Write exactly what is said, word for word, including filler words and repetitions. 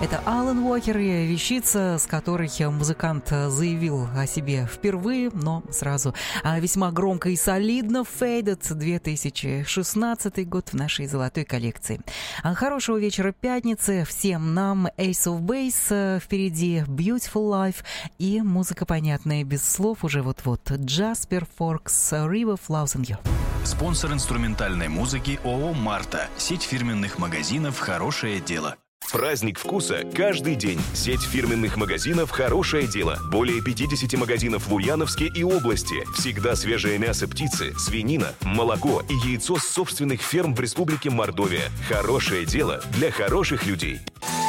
Это Алан Уокер и вещица, с которой музыкант заявил о себе впервые, но сразу весьма громко и солидно. Faded, две тысячи шестнадцатый год в нашей золотой коллекции. Хорошего вечера пятницы всем нам. Ace of Base, впереди Beautiful Life и музыка понятная без слов уже вот-вот. Jasper Forks, River Flows in You. Спонсор инструментальной музыки ООО «Марта». Сеть фирменных магазинов «Хорошее дело». Праздник вкуса каждый день. Сеть фирменных магазинов «Хорошее дело». Более пятьдесят магазинов в Ульяновске и области. Всегда свежее мясо птицы, свинина, молоко и яйцо с собственных ферм в Республике Мордовия. Хорошее дело для хороших людей.